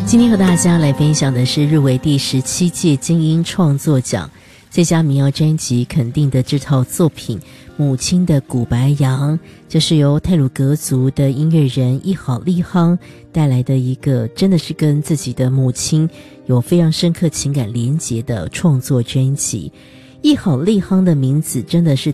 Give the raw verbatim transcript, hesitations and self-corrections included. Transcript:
今天和大家来分享的是入围第十七届金鹰创作奖最佳民谣专辑肯定的这套作品《母亲的古白杨》，这是由太鲁阁族的音乐人一好利夯带来的一个真的是跟自己的母亲有非常深刻情感连结的创作专辑。一好利夯的名字真的是